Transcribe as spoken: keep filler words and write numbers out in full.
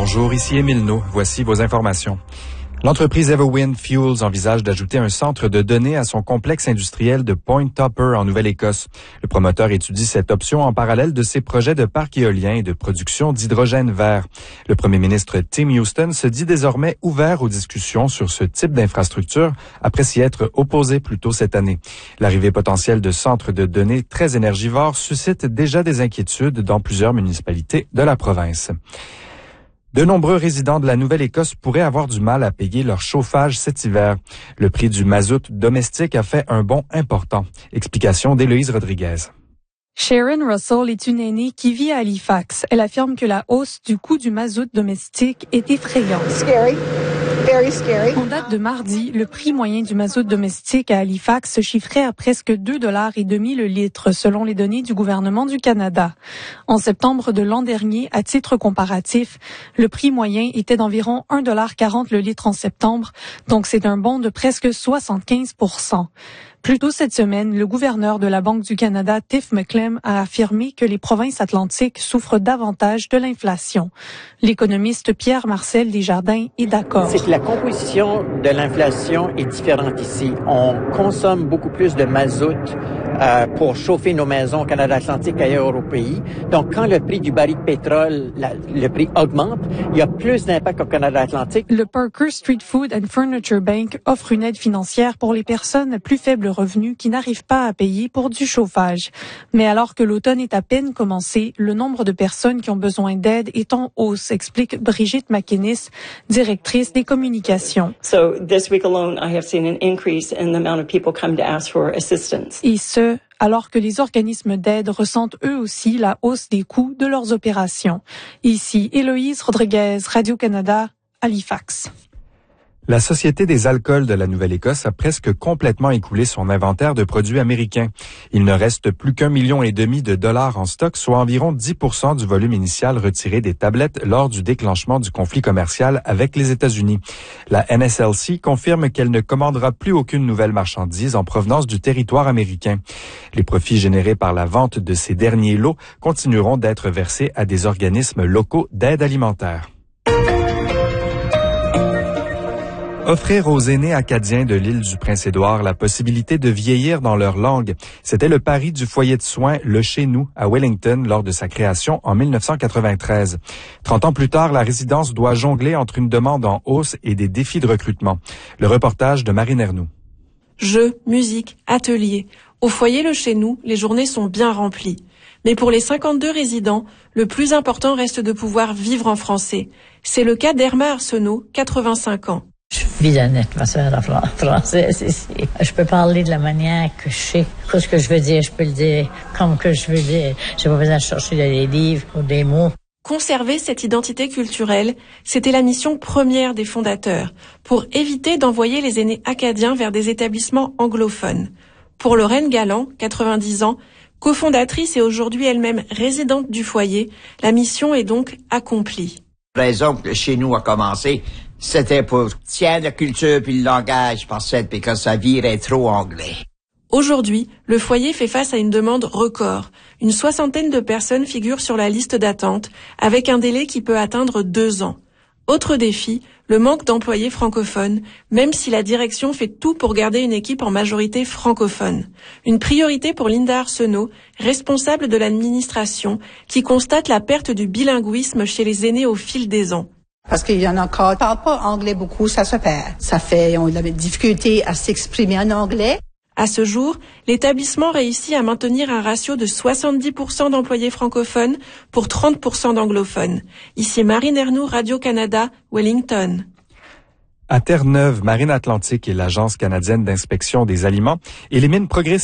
Bonjour, ici Émile No. Voici vos informations. L'entreprise Everwind Fuels envisage d'ajouter un centre de données à son complexe industriel de Point Tupper en Nouvelle-Écosse. Le promoteur étudie cette option en parallèle de ses projets de parc éolien et de production d'hydrogène vert. Le premier ministre Tim Houston se dit désormais ouvert aux discussions sur ce type d'infrastructure après s'y être opposé plus tôt cette année. L'arrivée potentielle de centres de données très énergivores suscite déjà des inquiétudes dans plusieurs municipalités de la province. De nombreux résidents de la Nouvelle-Écosse pourraient avoir du mal à payer leur chauffage cet hiver. Le prix du mazout domestique a fait un bond important. Explication d'Héloïse Rodriguez. Sharon Russell est une aînée qui vit à Halifax. Elle affirme que la hausse du coût du mazout domestique est effrayante. Scary. Very scary. En date de mardi, le prix moyen du mazout domestique à Halifax se chiffrait à presque deux dollars et demi le litre, selon les données du gouvernement du Canada. En septembre de l'an dernier, à titre comparatif, le prix moyen était d'environ un dollar quarante le litre en septembre, donc c'est un bond de presque soixante-quinze pour cent. Plus tôt cette semaine, le gouverneur de la Banque du Canada, Tiff Macklem, a affirmé que les provinces atlantiques souffrent davantage de l'inflation. L'économiste Pierre-Marcel Desjardins est d'accord. C'est que la composition de l'inflation est différente ici. On consomme beaucoup plus de mazout euh, pour chauffer nos maisons au Canada Atlantique qu'ailleurs au pays. Donc, quand le prix du baril de pétrole, la, le prix augmente, il y a plus d'impact au Canada Atlantique. Le Parker Street Food and Furniture Bank offre une aide financière pour les personnes à plus faible revenu qui n'arrivent pas à payer pour du chauffage. Mais alors que l'automne est à peine commencé, le nombre de personnes qui ont besoin d'aide est en hausse, explique Brigitte McInnes, directrice des communications. So this week alone, I have seen an increase in the amount of people come to ask for assistance. Et ce, alors que les organismes d'aide ressentent eux aussi la hausse des coûts de leurs opérations. Ici, Héloïse Rodriguez, Radio-Canada, Halifax. La Société des alcools de la Nouvelle-Écosse a presque complètement écoulé son inventaire de produits américains. Il ne reste plus qu'un million et demi de dollars en stock, soit environ dix pour cent du volume initial retiré des tablettes lors du déclenchement du conflit commercial avec les États-Unis. La N S L C confirme qu'elle ne commandera plus aucune nouvelle marchandise en provenance du territoire américain. Les profits générés par la vente de ces derniers lots continueront d'être versés à des organismes locaux d'aide alimentaire. Offrir aux aînés acadiens de l'île du Prince-Édouard la possibilité de vieillir dans leur langue, c'était le pari du foyer de soins Le Chez Nous à Wellington lors de sa création en mille neuf cent quatre-vingt-treize. Trente ans plus tard, la résidence doit jongler entre une demande en hausse et des défis de recrutement. Le reportage de Marine Ernoux. Jeux, musique, ateliers. Au foyer Le Chez Nous, les journées sont bien remplies. Mais pour les cinquante-deux résidents, le plus important reste de pouvoir vivre en français. C'est le cas d'Herma Arsenault, quatre-vingt-cinq ans. Je vis d'une atmosphère française ici. Je peux parler de la manière que je sais. Tout ce que je veux dire, je peux le dire comme que je veux dire. J'ai pas besoin de chercher des livres ou des mots. Conserver cette identité culturelle, c'était la mission première des fondateurs, pour éviter d'envoyer les aînés acadiens vers des établissements anglophones. Pour Lorraine Galland, quatre-vingt-dix ans, cofondatrice et aujourd'hui elle-même résidente du foyer, la mission est donc accomplie. La raison que chez nous a commencé, c'était pour tirer la culture puis le langage par cette, puis que ça virait trop anglais. Aujourd'hui, le foyer fait face à une demande record. Une soixantaine de personnes figurent sur la liste d'attente, avec un délai qui peut atteindre deux ans. Autre défi, le manque d'employés francophones, même si la direction fait tout pour garder une équipe en majorité francophone. Une priorité pour Linda Arsenault, responsable de l'administration, qui constate la perte du bilinguisme chez les aînés au fil des ans. Parce qu'il y en a encore qui ne parlent pas anglais beaucoup, ça se perd. Ça fait, ils ont de la difficulté à s'exprimer en anglais. À ce jour, l'établissement réussit à maintenir un ratio de soixante-dix pour cent d'employés francophones pour trente pour cent d'anglophones. Ici Marine Ernoux, Radio-Canada, Wellington. À Terre-Neuve, Marine Atlantique et l'Agence canadienne d'inspection des aliments éliminent progressivement